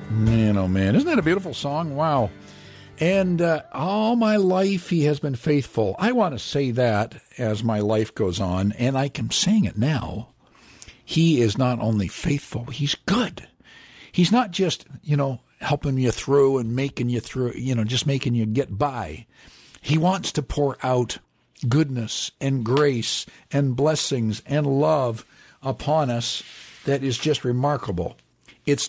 Man, oh man, isn't that a beautiful song? Wow. And all my life he has been faithful. I want to say that as my life goes on, and I am saying it now. He is not only faithful, he's good. He's not just, helping you through and making you through, just making you get by. He wants to pour out goodness and grace and blessings and love upon us that is just remarkable. There's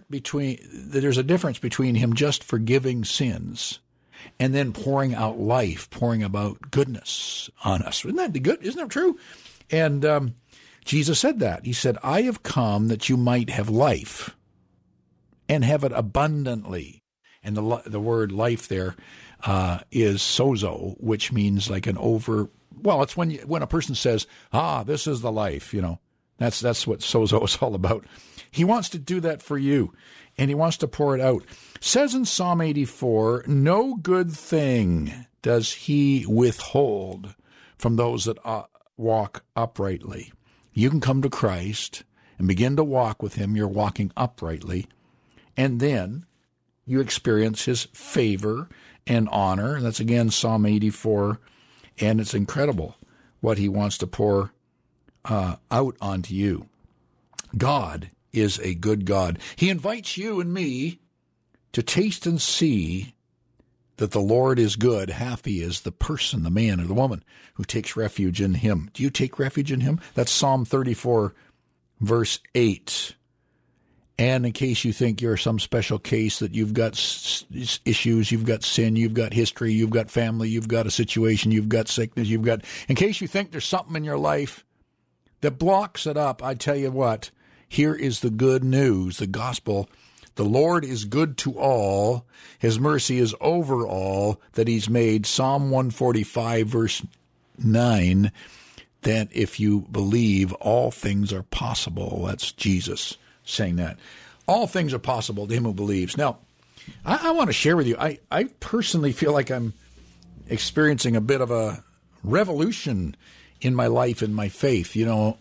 a difference between him just forgiving sins and then pouring out life, pouring about goodness on us. Isn't that good? Isn't that true? And Jesus said that. He said, I have come that you might have life and have it abundantly. And the word life there is sozo, which means like it's when a person says, this is the life, That's what sozo is all about. He wants to do that for you, and he wants to pour it out. Says in Psalm 84, no good thing does he withhold from those that walk uprightly. You can come to Christ and begin to walk with him. You're walking uprightly, and then you experience his favor and honor. That's again Psalm 84, and it's incredible what he wants to pour out onto you. God is a good God. He invites you and me to taste and see that the Lord is good. Happy is the person, the man or the woman who takes refuge in him. Do you take refuge in him? That's Psalm 34, verse 8. And in case you think you're some special case, that you've got issues, you've got sin, you've got history, you've got family, you've got a situation, you've got sickness, in case you think there's something in your life that blocks it up, I tell you what, here is the good news, the gospel. The Lord is good to all. His mercy is over all that he's made. Psalm 145, verse 9, that if you believe, all things are possible. That's Jesus saying that. All things are possible to him who believes. Now, I want to share with you, I personally feel like I'm experiencing a bit of a revolution in my life, in my faith.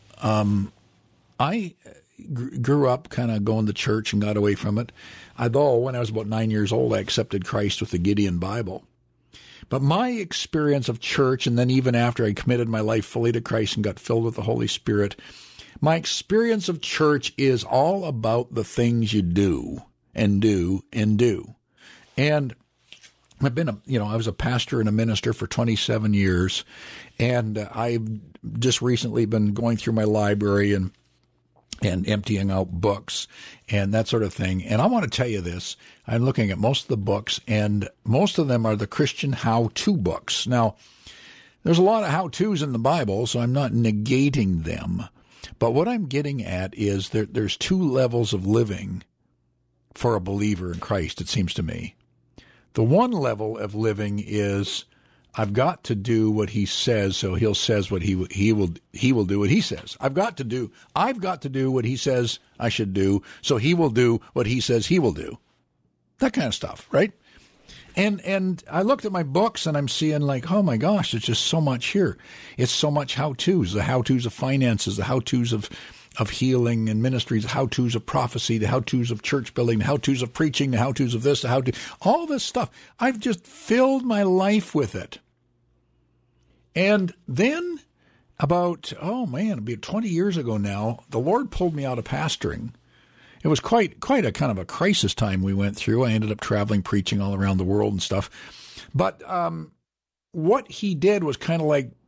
I grew up kind of going to church and got away from it. Although when I was about 9 years old, I accepted Christ with the Gideon Bible. But my experience of church, and then even after I committed my life fully to Christ and got filled with the Holy Spirit, my experience of church is all about the things you do and do and do. And I've been, I was a pastor and a minister for 27 years, and I've just recently been going through my library and emptying out books and that sort of thing. And I want to tell you this. I'm looking at most of the books, and most of them are the Christian how-to books. Now, there's a lot of how-tos in the Bible, so I'm not negating them. But what I'm getting at is there's two levels of living for a believer in Christ, it seems to me. The one level of living is I've got to do what he says, so he says what he will do what he says. I've got to do what he says I should do, so he will do what he says he will do. That kind of stuff, right? And I looked at my books and I'm seeing like, oh my gosh, there's just so much here. It's so much how-tos, the how-tos of finances, the how-tos of healing and ministries, the how-tos of prophecy, the how-tos of church building, the how-tos of preaching, the how-tos of this, all this stuff. I've just filled my life with it. And then about 20 years ago now, the Lord pulled me out of pastoring. It was quite a kind of a crisis time we went through. I ended up traveling, preaching all around the world and stuff. But what he did was kind of like